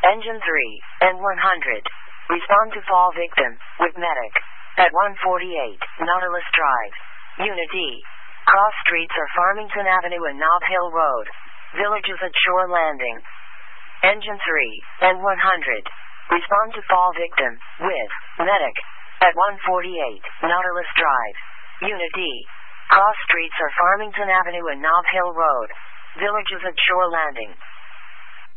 Engine 3 and 100. Respond to fall victim with medic at 148 Nautilus Drive. Unit D. Cross streets are Farmington Avenue and Nob Hill Road. Villages at Shore Landing. Engine 3 and 100. Respond to fall victim with medic at 148 Nautilus Drive. Unit D. Cross streets are Farmington Avenue and Nob Hill Road. Villages at Shore Landing.